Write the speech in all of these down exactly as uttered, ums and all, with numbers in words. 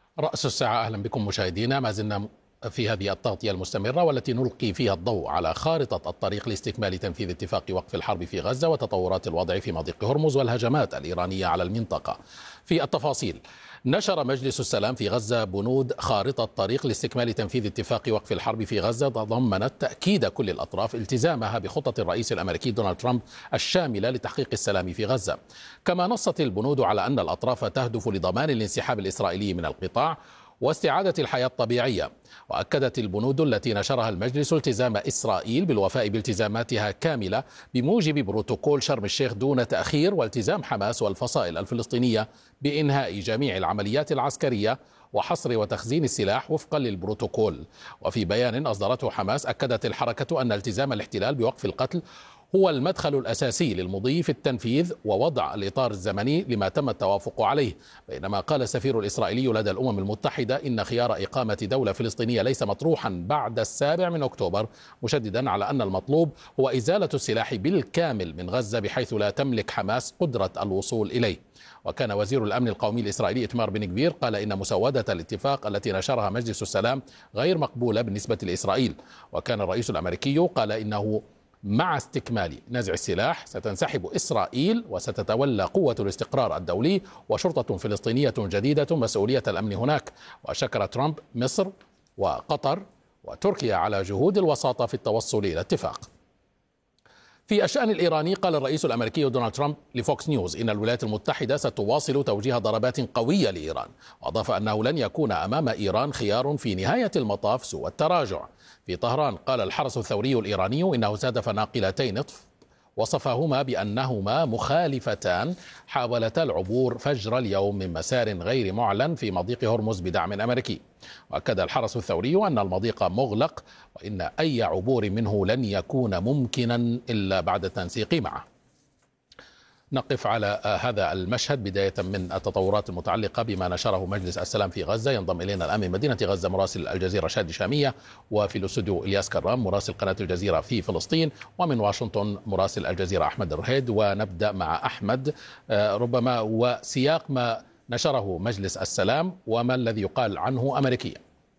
رأس الساعة، أهلا بكم مشاهدينا. ما زلنا في هذه التغطية المستمرة والتي نلقي فيها الضوء على خارطة الطريق لاستكمال تنفيذ اتفاق وقف الحرب في غزة وتطورات الوضع في مضيق هرمز والهجمات الإيرانية على المنطقة. في التفاصيل، نشر مجلس السلام في غزة بنود خارطة طريق لاستكمال تنفيذ اتفاق وقف الحرب في غزة تضمنت تأكيد كل الأطراف التزامها بخطة الرئيس الأمريكي دونالد ترامب الشاملة لتحقيق السلام في غزة. كما نصت البنود على أن الأطراف تهدف لضمان الانسحاب الإسرائيلي من القطاع واستعادة الحياة الطبيعية. وأكدت البنود التي نشرها المجلس التزام إسرائيل بالوفاء بالتزاماتها كاملة بموجب بروتوكول شرم الشيخ دون تأخير، والتزام حماس والفصائل الفلسطينية بإنهاء جميع العمليات العسكرية وحصر وتخزين السلاح وفقا للبروتوكول. وفي بيان أصدرته حماس، أكدت الحركة أن التزام الاحتلال بوقف القتل هو المدخل الأساسي للمضي في التنفيذ ووضع الإطار الزمني لما تم التوافق عليه. بينما قال السفير الإسرائيلي لدى الأمم المتحدة إن خيار إقامة دولة فلسطينية ليس مطروحا بعد السابع من أكتوبر، مشددا على أن المطلوب هو إزالة السلاح بالكامل من غزة بحيث لا تملك حماس قدرة الوصول إليه. وكان وزير الأمن القومي الإسرائيلي إتمار بن غفير قال إن مسودة الاتفاق التي نشرها مجلس السلام غير مقبولة بالنسبة لإسرائيل. وكان الرئيس الأمريكي قال إنه مع استكمال نزع السلاح ستنسحب إسرائيل وستتولى قوة الاستقرار الدولي وشرطة فلسطينية جديدة مسؤولية الأمن هناك. وشكر ترامب مصر وقطر وتركيا على جهود الوساطة في التوصل إلى اتفاق. في الشأن الإيراني، قال الرئيس الأمريكي دونالد ترامب لفوكس نيوز إن الولايات المتحدة ستواصل توجيه ضربات قوية لإيران، وأضاف أنه لن يكون أمام إيران خيار في نهاية المطاف سوى التراجع. في طهران، قال الحرس الثوري الإيراني إنه استهدف ناقلتين وصفهما بأنهما مخالفتان حاولتا العبور فجر اليوم من مسار غير معلن في مضيق هرمز بدعم أمريكي. وأكد الحرس الثوري أن المضيق مغلق وإن أي عبور منه لن يكون ممكنا إلا بعد التنسيق معه. نقف على هذا المشهد بداية من التطورات المتعلقة بما نشره مجلس السلام في غزة. ينضم إلينا الآن من مدينة غزة مراسل الجزيرة شادي شامية، وفي الاستوديو إلياس كرام مراسل قناة الجزيرة في فلسطين، ومن واشنطن مراسل الجزيرة أحمد الرهيد. ونبدأ مع أحمد، ربما وسياق ما نشره مجلس السلام وما الذي يقال عنه أمريكيا.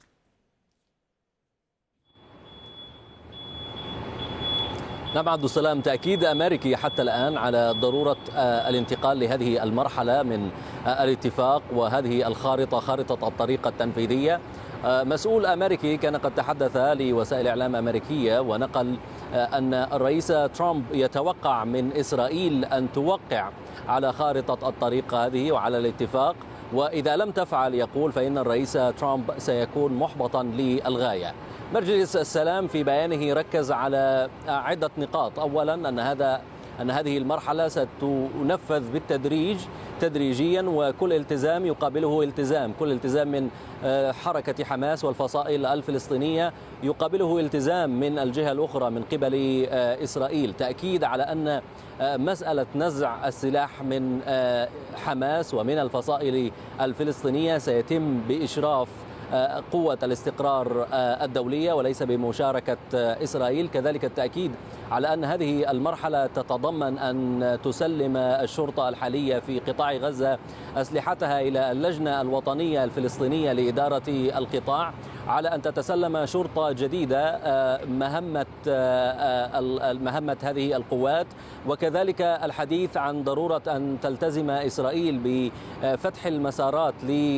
نعم عبد السلام، تأكيد أمريكي حتى الآن على ضرورة الانتقال لهذه المرحلة من الاتفاق وهذه الخارطة، خارطة الطريق التنفيذية. مسؤول أمريكي كان قد تحدث لوسائل إعلام أمريكية ونقل أن الرئيس ترامب يتوقع من إسرائيل أن توقع على خارطة الطريق هذه وعلى الاتفاق، وإذا لم تفعل يقول فإن الرئيس ترامب سيكون محبطا للغاية. مجلس السلام في بيانه ركز على عدة نقاط. أولا أن هذا أن هذه المرحلة ستنفذ بالتدريج تدريجيا، وكل التزام يقابله التزام، كل التزام من حركة حماس والفصائل الفلسطينية يقابله التزام من الجهة الأخرى من قبل إسرائيل. تأكيد على أن مسألة نزع السلاح من حماس ومن الفصائل الفلسطينية سيتم بإشراف قوة الاستقرار الدولية وليس بمشاركة إسرائيل. كذلك التأكيد على أن هذه المرحلة تتضمن أن تسلم الشرطة الحالية في قطاع غزة أسلحتها إلى اللجنة الوطنية الفلسطينية لإدارة القطاع، على أن تتسلم شرطة جديدة مهمة مهمة هذه القوات، وكذلك الحديث عن ضرورة أن تلتزم إسرائيل بفتح المسارات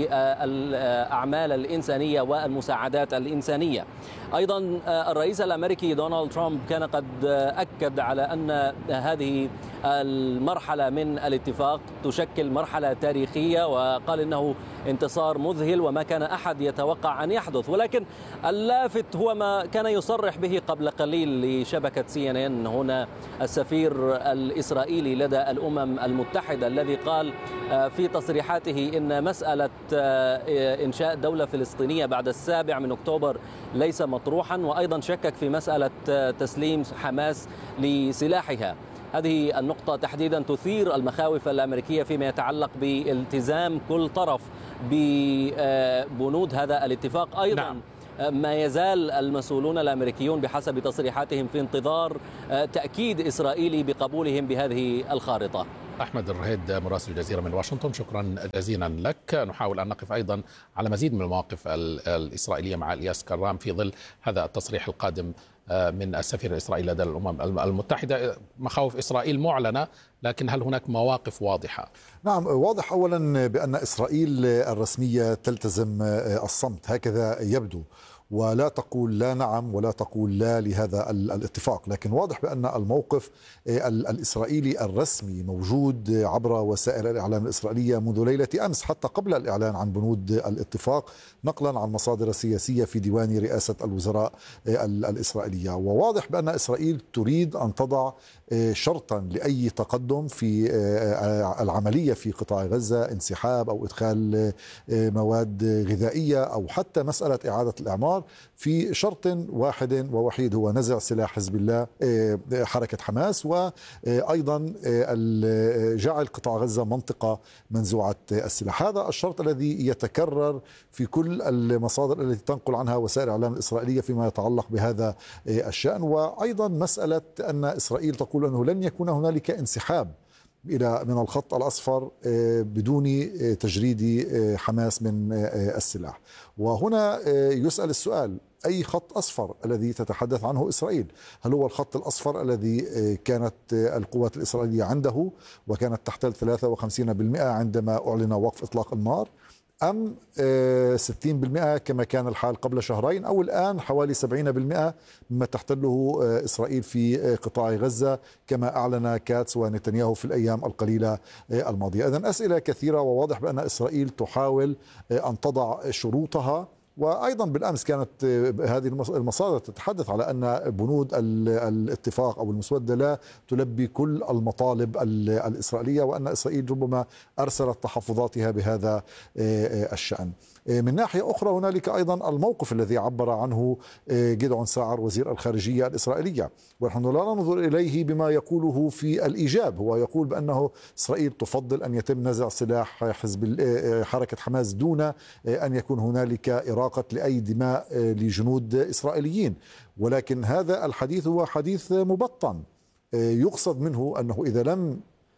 للأعمال الإنسانية والمساعدات الإنسانية. أيضا الرئيس الأمريكي دونالد ترامب كان قد أكد على أن هذه المرحلة من الاتفاق تشكل مرحلة تاريخية، وقال إنه انتصار مذهل وما كان أحد يتوقع أن يحدث. ولكن اللافت هو ما كان يصرح به قبل قليل لشبكة سي إن إن هنا السفير الإسرائيلي لدى الأمم المتحدة، الذي قال في تصريحاته إن مسألة إنشاء دولة فلسطينية بعد السابع من أكتوبر ليس مطروحا، وأيضا شكك في مسألة تسليم حماس لسلاحها. هذه النقطة تحديدا تثير المخاوف الأمريكية فيما يتعلق بالتزام كل طرف ببنود هذا الاتفاق. أيضا نعم. ما يزال المسؤولون الأمريكيون بحسب تصريحاتهم في انتظار تأكيد إسرائيلي بقبولهم بهذه الخارطة. أحمد الرهيد مراسل الجزيرة من واشنطن، شكرا جزيلا لك. نحاول أن نقف أيضا على مزيد من المواقف الإسرائيلية مع إلياس كرام في ظل هذا التصريح القادم من السفير الإسرائيلي لدى الأمم المتحدة. مخاوف إسرائيل معلنة، لكن هل هناك مواقف واضحة؟ نعم، واضح أولا بأن إسرائيل الرسمية تلتزم الصمت، هكذا يبدو، ولا تقول لا نعم ولا تقول لا لهذا الاتفاق. لكن واضح بأن الموقف الإسرائيلي الرسمي موجود عبر وسائل الإعلام الإسرائيلية منذ ليلة أمس، حتى قبل الإعلان عن بنود الاتفاق، نقلا عن مصادر سياسية في ديوان رئاسة الوزراء الإسرائيلية. وواضح بأن إسرائيل تريد أن تضع شرطا لأي تقدم في العملية في قطاع غزة، انسحاب أو إدخال مواد غذائية أو حتى مسألة إعادة الإعمار، في شرط واحد ووحيد، هو نزع سلاح حزب الله حركة حماس، وأيضا جعل قطاع غزة منطقة منزوعة السلاح. هذا الشرط الذي يتكرر في كل المصادر التي تنقل عنها وسائل الإعلام الإسرائيلية فيما يتعلق بهذا الشأن. وأيضا مسألة أن إسرائيل تقول أنه لن يكون هنالك انسحاب إلى من الخط الأصفر بدون تجريد حماس من السلاح. وهنا يسأل السؤال: أي خط أصفر الذي تتحدث عنه إسرائيل؟ هل هو الخط الأصفر الذي كانت القوات الإسرائيلية عنده وكانت تحتل ثلاثة وخمسين بالمئة عندما أعلن وقف إطلاق النار، أم ستين بالمئة كما كان الحال قبل شهرين، أو الآن حوالي سبعين بالمئة مما تحتله إسرائيل في قطاع غزة كما أعلن كاتس ونتنياهو في الأيام القليلة الماضية؟ إذن أسئلة كثيرة، وواضح بأن إسرائيل تحاول أن تضع شروطها. وأيضا بالأمس كانت هذه المصادر تتحدث على أن بنود الاتفاق أو المسودة لا تلبي كل المطالب الإسرائيلية، وأن إسرائيل ربما أرسلت تحفظاتها بهذا الشأن. من ناحية أخرى هنالك أيضا الموقف الذي عبر عنه جدعون ساعر وزير الخارجية الإسرائيلية، ونحن لا ننظر إليه بما يقوله في الإيجاب. هو يقول بأنه إسرائيل تفضل أن يتم نزع سلاح حزب حركة حماس دون أن يكون هنالك إراقة لأي دماء لجنود إسرائيليين، ولكن هذا الحديث هو حديث مبطن. يقصد منه أنه إذا لم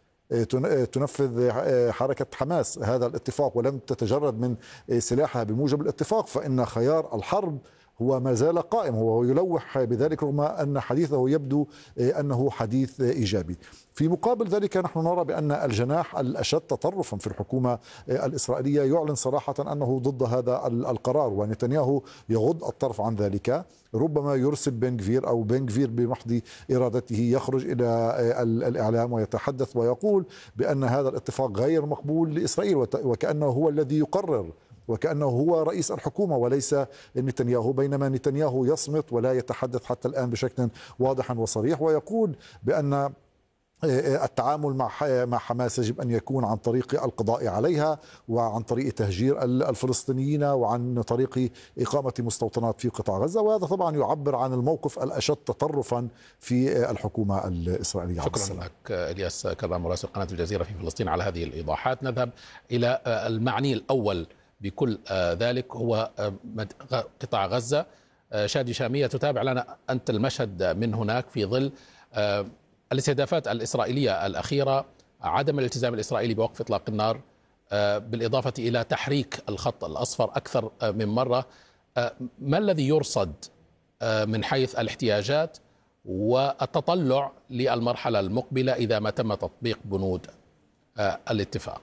تنفذ حركة حماس هذا الاتفاق ولم تتجرد من سلاحها بموجب الاتفاق، فإن خيار الحرب هو ما زال قائم. هو يلوح بذلك رغم أن حديثه يبدو أنه حديث إيجابي. في مقابل ذلك نحن نرى بأن الجناح الأشد تطرفا في الحكومة الإسرائيلية يعلن صراحة أنه ضد هذا القرار، ونتنياهو يغض الطرف عن ذلك. ربما يرسل بن غفير أو بن غفير بمحض إرادته يخرج إلى الإعلام ويتحدث ويقول بأن هذا الاتفاق غير مقبول لإسرائيل، وكأنه هو الذي يقرر، وكأنه هو رئيس الحكومة وليس نتنياهو، بينما نتنياهو يصمت ولا يتحدث حتى الآن بشكل واضح وصريح، ويقول بأن التعامل مع مع حماس يجب أن يكون عن طريق القضاء عليها وعن طريق تهجير الفلسطينيين وعن طريق إقامة مستوطنات في قطاع غزة. وهذا طبعا يعبر عن الموقف الأشد تطرفا في الحكومة الإسرائيلية. شكرا لك إلياس كرام مراسل قناة الجزيرة في فلسطين على هذه الإيضاحات. نذهب إلى المعني الأول بكل ذلك، هو قطاع غزة. شادي شامية، تتابع لنا أنت المشهد من هناك في ظل الاستهدافات الإسرائيلية الأخيرة، عدم الالتزام الإسرائيلي بوقف إطلاق النار، بالإضافة إلى تحريك الخط الأصفر أكثر من مرة. ما الذي يرصد من حيث الاحتياجات والتطلع للمرحلة المقبلة إذا ما تم تطبيق بنود الاتفاق؟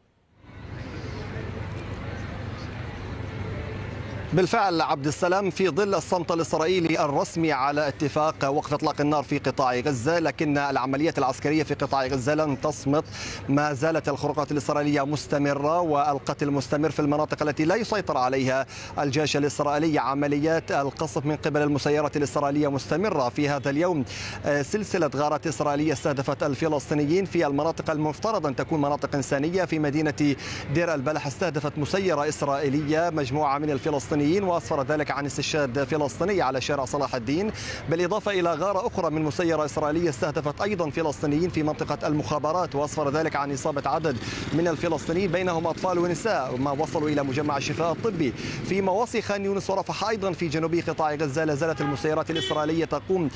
بالفعل عبد السلام، في ظل الصمت الإسرائيلي الرسمي على اتفاق وقف إطلاق النار في قطاع غزة، لكن العمليات العسكرية في قطاع غزة لن تصمت. ما زالت الخروقات الإسرائيلية مستمرة والقتل مستمر في المناطق التي لا يسيطر عليها الجيش الإسرائيلي. عمليات القصف من قبل المسيرات الإسرائيلية مستمرة. في هذا اليوم سلسلة غارات إسرائيلية استهدفت الفلسطينيين في المناطق المفترض أن تكون مناطق إنسانية. في مدينة دير البلح استهدفت مسيرة إسرائيلية مجموعة من الفلسطينيين الفلسطينيين، وأسفر ذلك عن استشهاد فلسطيني على شارع صلاح الدين، بالإضافة إلى غارة أخرى من مسيرة إسرائيلية استهدفت أيضا فلسطينيين في منطقة المخابرات، وأسفر ذلك عن إصابة عدد من الفلسطينيين بينهم أطفال ونساء ما وصلوا إلى مجمع الشفاء الطبي. في مواصي خان يونس ورفح أيضا في جنوب قطاع غزة لا زالت المسيرات الإسرائيلية تقوم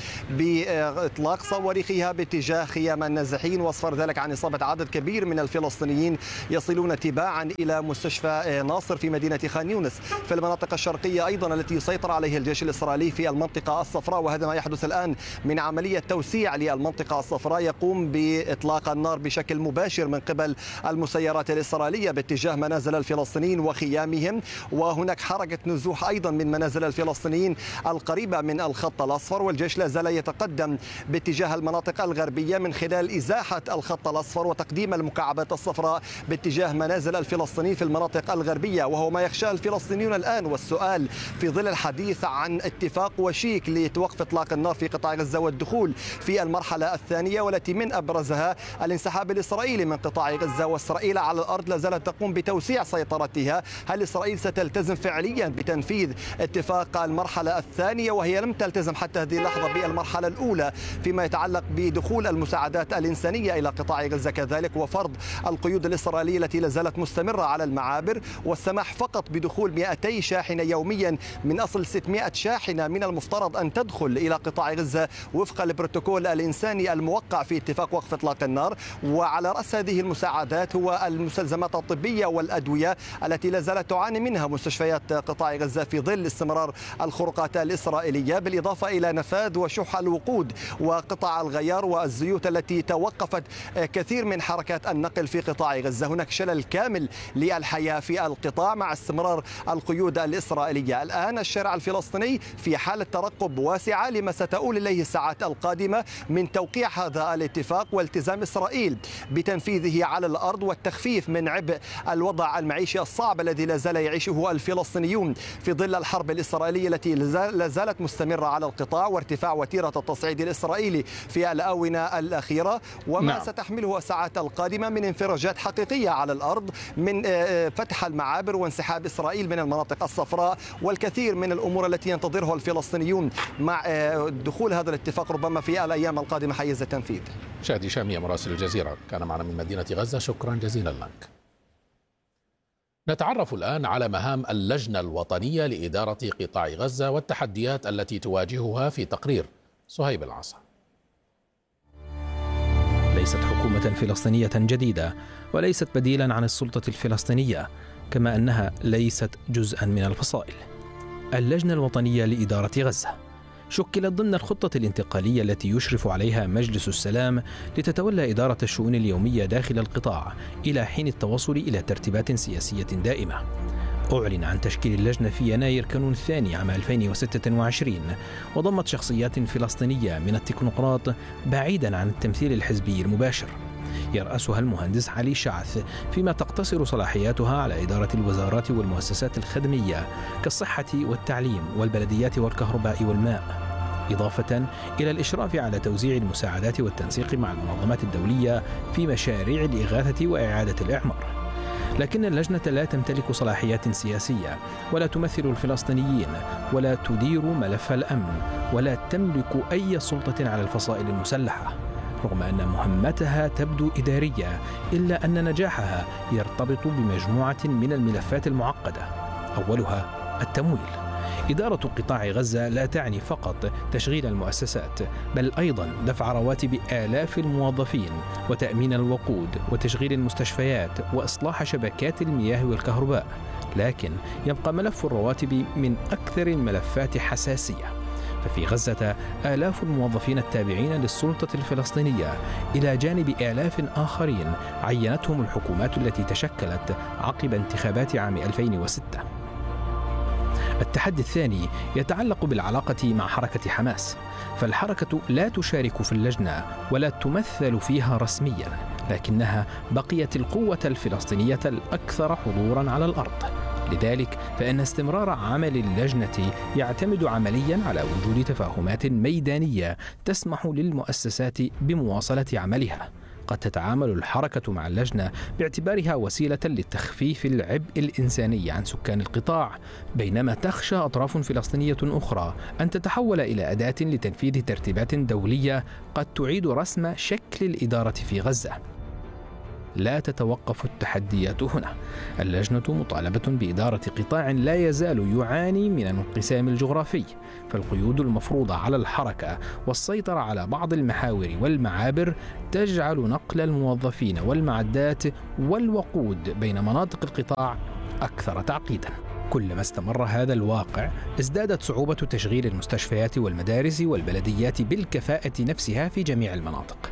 بإطلاق صواريخها باتجاه خيام النازحين، وأسفر ذلك عن إصابة عدد كبير من الفلسطينيين يصلون تباعا إلى مستشفى ناصر في مدينة خان يونس. في المناطق الشرقية أيضا التي يسيطر عليها الجيش الإسرائيلي في المنطقة الصفراء، وهذا ما يحدث الآن من عملية توسيع للمنطقة الصفراء، يقوم بإطلاق النار بشكل مباشر من قبل المسيرات الإسرائيلية باتجاه منازل الفلسطينيين وخيامهم، وهناك حركة نزوح أيضا من منازل الفلسطينيين القريبة من الخط الأصفر، والجيش لا زال يتقدم باتجاه المناطق الغربية من خلال إزاحة الخط الأصفر وتقديم المكعبات الصفراء باتجاه منازل الفلسطينيين في المناطق الغربية، وهو ما يخشاه الفلسطينيون الآن. والسؤال في ظل الحديث عن اتفاق وشيك لتوقف إطلاق النار في قطاع غزة والدخول في المرحلة الثانية، والتي من أبرزها الانسحاب الإسرائيلي من قطاع غزة، وإسرائيل على الأرض لا زالت تقوم بتوسيع سيطرتها. هل إسرائيل ستلتزم فعليا بتنفيذ اتفاق المرحلة الثانية وهي لم تلتزم حتى هذه اللحظة بالمرحلة الأولى فيما يتعلق بدخول المساعدات الإنسانية إلى قطاع غزة كذلك، وفرض القيود الإسرائيلية التي لا زالت مستمرة على المعابر، والسماح فقط بدخول مئتي شاحنة يوميا من أصل ستمئة شاحنة من المفترض أن تدخل إلى قطاع غزة وفق البروتوكول الإنساني الموقع في اتفاق وقف إطلاق النار. وعلى رأس هذه المساعدات هو المستلزمات الطبية والأدوية التي لا زالت تعاني منها مستشفيات قطاع غزة في ظل استمرار الخروقات الإسرائيلية، بالإضافة إلى نفاذ وشح الوقود وقطع الغيار والزيوت التي توقفت كثير من حركات النقل في قطاع غزة. هناك شلل كامل للحياة في القطاع مع استمرار القيود الإسرائيلية. الآن الشارع الفلسطيني في حالة ترقب واسعة لما ستؤول إليه الساعات القادمة من توقيع هذا الاتفاق والتزام إسرائيل بتنفيذه على الأرض والتخفيف من عبء الوضع المعيشي الصعب الذي لا زال يعيشه الفلسطينيون في ظل الحرب الإسرائيلية التي لا زالت مستمرة على القطاع، وارتفاع وتيرة التصعيد الإسرائيلي في الآونة الأخيرة، وما نعم. ستحمله الساعات القادمة من انفراجات حقيقية على الأرض، من فتح المعابر وانسحاب إسرائيل من المناطق الصفراء، والكثير من الأمور التي ينتظرها الفلسطينيون مع دخول هذا الاتفاق ربما في الأيام القادمة حيز التنفيذ. شادي شامية مراسل الجزيرة كان معنا من مدينة غزة، شكرا جزيلا لك. نتعرف الآن على مهام اللجنة الوطنية لإدارة قطاع غزة والتحديات التي تواجهها في تقرير صهيب العصا. ليست حكومة فلسطينية جديدة وليست بديلا عن السلطة الفلسطينية، كما أنها ليست جزءا من الفصائل. اللجنة الوطنية لإدارة غزة شكلت ضمن الخطة الانتقالية التي يشرف عليها مجلس السلام لتتولى إدارة الشؤون اليومية داخل القطاع إلى حين التوصل إلى ترتيبات سياسية دائمة. أعلن عن تشكيل اللجنة في يناير كانون الثاني عام ألفين وستة وعشرين، وضمت شخصيات فلسطينية من التكنوقراط بعيدا عن التمثيل الحزبي المباشر. يرأسها المهندس علي شعث، فيما تقتصر صلاحياتها على إدارة الوزارات والمؤسسات الخدمية كالصحة والتعليم والبلديات والكهرباء والماء، إضافة إلى الإشراف على توزيع المساعدات والتنسيق مع المنظمات الدولية في مشاريع الإغاثة وإعادة الإعمار. لكن اللجنة لا تمتلك صلاحيات سياسية، ولا تمثل الفلسطينيين، ولا تدير ملف الأمن، ولا تملك أي سلطة على الفصائل المسلحة. رغم أن مهمتها تبدو إدارية، إلا أن نجاحها يرتبط بمجموعة من الملفات المعقدة، أولها التمويل. إدارة قطاع غزة لا تعني فقط تشغيل المؤسسات، بل أيضا دفع رواتب آلاف الموظفين وتأمين الوقود وتشغيل المستشفيات وإصلاح شبكات المياه والكهرباء. لكن يبقى ملف الرواتب من أكثر الملفات حساسية. ففي غزة آلاف الموظفين التابعين للسلطة الفلسطينية، إلى جانب آلاف آخرين عينتهم الحكومات التي تشكلت عقب انتخابات عام ألفين وستة. التحدي الثاني يتعلق بالعلاقة مع حركة حماس، فالحركة لا تشارك في اللجنة ولا تمثل فيها رسميا، لكنها بقيت القوة الفلسطينية الأكثر حضورا على الأرض. لذلك فإن استمرار عمل اللجنة يعتمد عمليا على وجود تفاهمات ميدانية تسمح للمؤسسات بمواصلة عملها. قد تتعامل الحركة مع اللجنة باعتبارها وسيلة لتخفيف العبء الإنساني عن سكان القطاع، بينما تخشى أطراف فلسطينية أخرى أن تتحول إلى أداة لتنفيذ ترتيبات دولية قد تعيد رسم شكل الإدارة في غزة. لا تتوقف التحديات هنا. اللجنة مطالبة بإدارة قطاع لا يزال يعاني من الانقسام الجغرافي، فالقيود المفروضة على الحركة والسيطرة على بعض المحاور والمعابر تجعل نقل الموظفين والمعدات والوقود بين مناطق القطاع أكثر تعقيدا. كلما استمر هذا الواقع ازدادت صعوبة تشغيل المستشفيات والمدارس والبلديات بالكفاءة نفسها في جميع المناطق.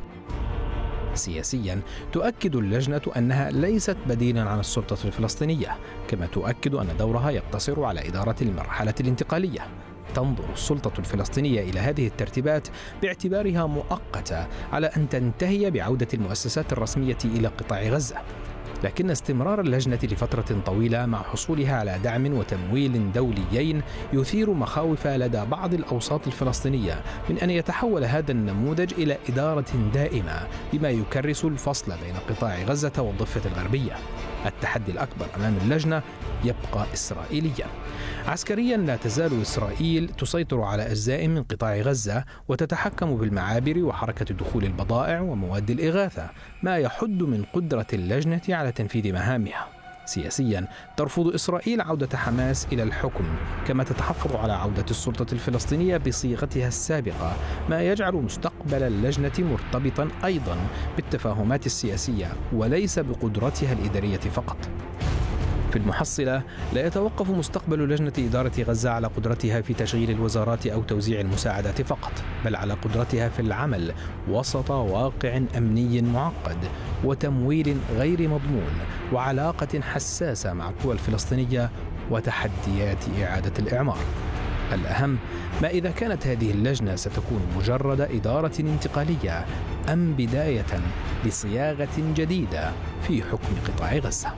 سياسيا تؤكد اللجنة أنها ليست بديلا عن السلطة الفلسطينية، كما تؤكد أن دورها يقتصر على إدارة المرحلة الانتقالية. تنظر السلطة الفلسطينية إلى هذه الترتيبات باعتبارها مؤقتة على أن تنتهي بعودة المؤسسات الرسمية إلى قطاع غزة، لكن استمرار اللجنة لفترة طويلة مع حصولها على دعم وتمويل دوليين يثير مخاوف لدى بعض الأوساط الفلسطينية من أن يتحول هذا النموذج إلى إدارة دائمة، بما يكرس الفصل بين قطاع غزة والضفة الغربية. التحدي الأكبر أمام اللجنة يبقى إسرائيليا. عسكريا لا تزال إسرائيل تسيطر على أجزاء من قطاع غزة وتتحكم بالمعابر وحركة دخول البضائع ومواد الإغاثة، ما يحد من قدرة اللجنة على تنفيذ مهامها. سياسيا ترفض إسرائيل عودة حماس إلى الحكم، كما تتحفظ على عودة السلطة الفلسطينية بصيغتها السابقة، ما يجعل مستقبل اللجنة مرتبطا أيضا بالتفاهمات السياسية وليس بقدرتها الإدارية فقط. في المحصلة لا يتوقف مستقبل لجنة إدارة غزة على قدرتها في تشغيل الوزارات أو توزيع المساعدات فقط، بل على قدرتها في العمل وسط واقع أمني معقد وتمويل غير مضمون وعلاقة حساسة مع القوى الفلسطينية وتحديات إعادة الإعمار. الأهم ما إذا كانت هذه اللجنة ستكون مجرد إدارة انتقالية أم بداية لصياغة جديدة في حكم قطاع غزة.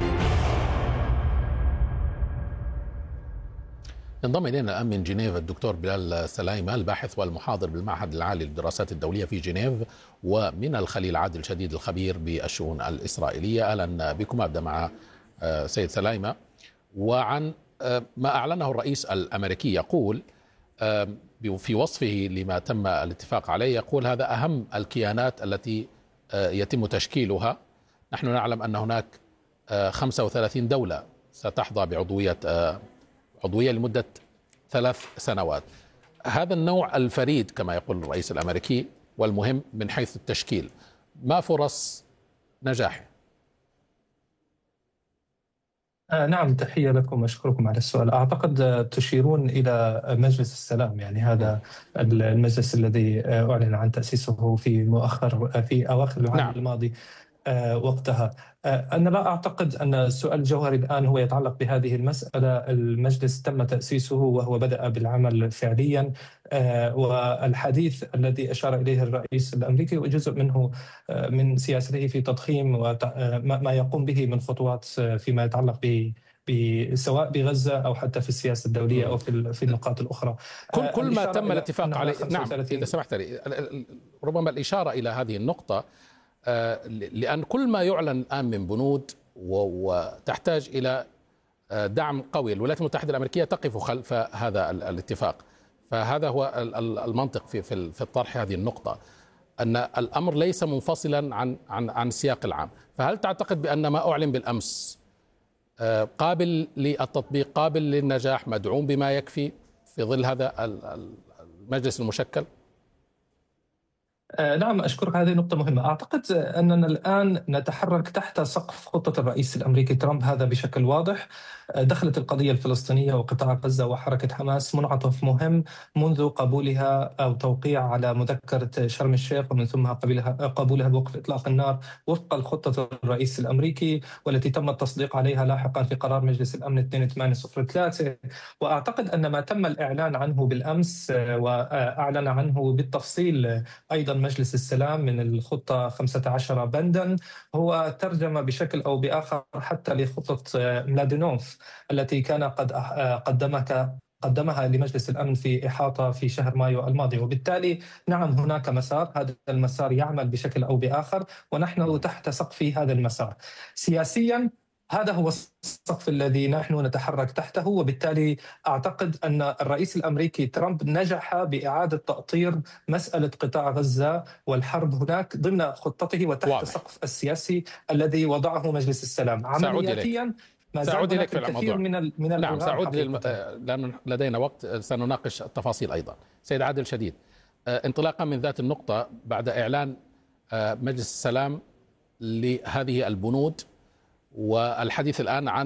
ينضم إلينا الآن من جنيف الدكتور بلال سلايمة، الباحث والمحاضر بالمعهد العالي للدراسات الدولية في جنيف، ومن الخليل عادل شديد الخبير بالشؤون الإسرائيلية. أهلا بكم. أبدأ مع سيد سلايمة وعن ما أعلنه الرئيس الأمريكي. يقول في وصفه لما تم الاتفاق عليه، يقول هذا أهم الكيانات التي يتم تشكيلها. نحن نعلم أن هناك خمسة وثلاثين دولة ستحظى بعضوية عضوية لمدة ثلاث سنوات. هذا النوع الفريد كما يقول الرئيس الأمريكي والمهم من حيث التشكيل، ما فرص نجاحه؟ آه نعم، تحية لكم وأشكركم على السؤال. أعتقد تشيرون إلى مجلس السلام، يعني هذا المجلس الذي أعلن عن تأسيسه في مؤخر في أواخر العام نعم. الماضي. آه وقتها آه أنا لا أعتقد أن السؤال الجوهري الآن هو يتعلق بهذه المسألة. المجلس تم تأسيسه وهو بدأ بالعمل فعليا، آه والحديث الذي أشار إليه الرئيس الأمريكي وجزء منه آه من سياسته في تضخيم ما يقوم به من خطوات فيما يتعلق ب سواء بغزة أو حتى في السياسة الدولية أو في في النقاط الأخرى. كل كل ما تم الاتفاق عليه. نعم إذا سمحت لي، ربما الإشارة إلى هذه النقطة، لأن كل ما يعلن الآن من بنود وتحتاج إلى دعم قوي. الولايات المتحدة الأمريكية تقف خلف هذا الاتفاق، فهذا هو المنطق في في الطرح هذه النقطة، أن الأمر ليس منفصلا عن عن عن السياق العام. فهل تعتقد بأن ما أعلن بالأمس قابل للتطبيق، قابل للنجاح، مدعوم بما يكفي في ظل هذا المجلس المشكل؟ نعم، أشكرك. هذه نقطة مهمة. أعتقد أننا الآن نتحرك تحت سقف خطة الرئيس الأمريكي ترامب، هذا بشكل واضح. دخلت القضية الفلسطينية وقطاع غزة وحركة حماس منعطف مهم منذ قبولها أو توقيع على مذكرة شرم الشيخ، ومن ثم قبولها قبولها بوقف إطلاق النار وفق الخطة الرئيس الأمريكي، والتي تم التصديق عليها لاحقا في قرار مجلس الأمن اثنين ثمانية صفر ثلاثة. وأعتقد أن ما تم الإعلان عنه بالأمس وأعلن عنه بالتفصيل أيضا مجلس السلام من الخطة خمسة عشر بندا هو ترجمة بشكل أو بآخر حتى لخطة ملادينوف التي كان قد قدمها قدمها لمجلس الأمن في إحاطة في شهر مايو الماضي. وبالتالي نعم هناك مسار، هذا المسار يعمل بشكل أو بآخر ونحن تحت سقف هذا المسار. سياسيا هذا هو السقف الذي نحن نتحرك تحته، وبالتالي أعتقد أن الرئيس الأمريكي ترامب نجح بإعادة تأطير مسألة قطاع غزة والحرب هناك ضمن خطته وتحت واضح. السقف السياسي الذي وضعه مجلس السلام. عملياتيا ما زال هناك الكثير من ال من نعم سأعود للم... لأن لدينا وقت سنناقش التفاصيل أيضا. سيد عادل شديد، انطلاقا من ذات النقطة، بعد إعلان مجلس السلام لهذه البنود والحديث الآن عن